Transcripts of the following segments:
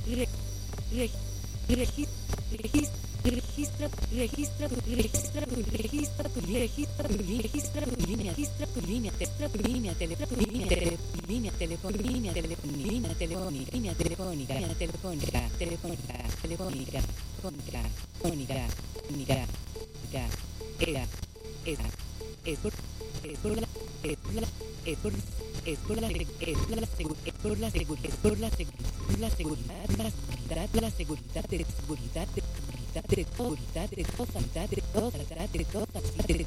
re- re- regis- regis- registra tu línea, registra tu línea, registra tu línea, registra tu línea, registra tu línea, línea telefónica, línea telefónica, línea telefónica, línea telefónica, telefónica, telefónica, fónica, fónica, era, esa, es por la, es por la, es por es por la seguridad, es por la seguridad, es por la seguridad, la seguridad, la seguridad, de seguridad, de seguridad, de seguridad, de totalidad, de totalidad, de totalidad, de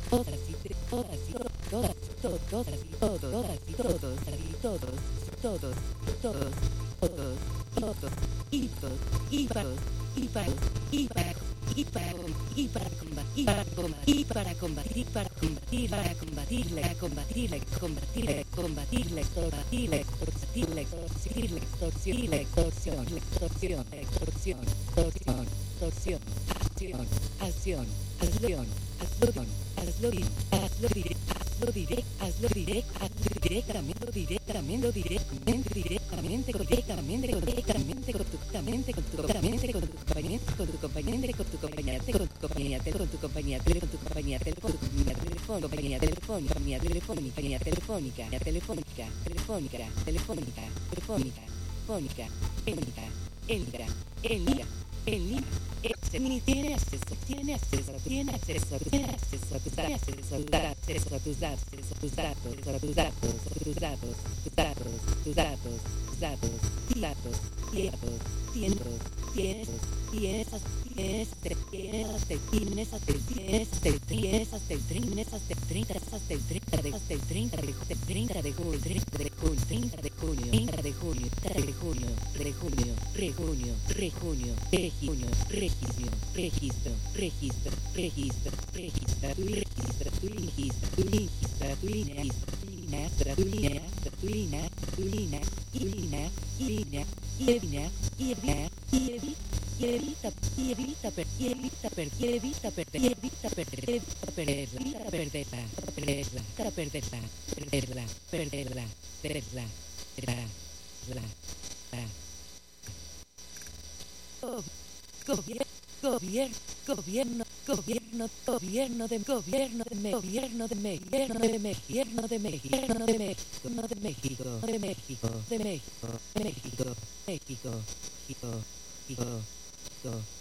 todas, todos, así, todos, así, todos, así, todos, todos, todos, todos, todos, y todos, y paros, y paros, y paros. Y para combatir, para combatir, para combatir, para combatir, para combatirle, a combatirle, combatirle, combatirle, combatirle, combatirle, combatirle, extorsión, la extorsión, la extorsión, la extorsión, extorsión, extorsión, acción, acción, acción, acción, hazlo bien, hazlo directo, hazlo directo, hazlo directo, hazlo directamente, directamente, directamente, directamente, correctamente, correctamente, correctamente, correctamente, con tu compañía, con tu compañía, con tu compañía, con tu compañía, con tu compañía, con tu compañía, con tu compañía, compañía telefónica, compañía telefónica, telefónica, telefónica, telefónica, telefónica, telefónica, fónica, élica, élica, élica, élica. Tiene acceso, tiene acceso, tiene acceso, tiene acceso a tus datos, acceso a tus datos, acceso a tus datos, a tus datos, a tus datos, tus datos, tus datos, tus datos, datos, tiempos, tiempos, piezas, piezas, piezas, piezas, tienes hasta el 10, hasta el 30, hasta el 30, hasta el 30, hasta el 30 de junio, 30 de junio, 30 de junio, 30 de junio, 30 de junio, 30 de junio, de junio, re junio, re junio, re junio, registro, registro, registro, registro, registro, tu registro, tu registro, tu registro, tu línea, tu línea, tu línea, tu línea, tu línea, y línea, y línea, y línea, y línea, y evita México,